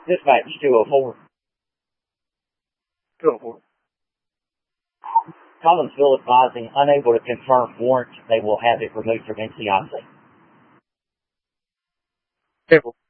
Dispatch 204. 204. Collinsville advising unable to confirm warrant. They will have it removed from NCIC. Careful.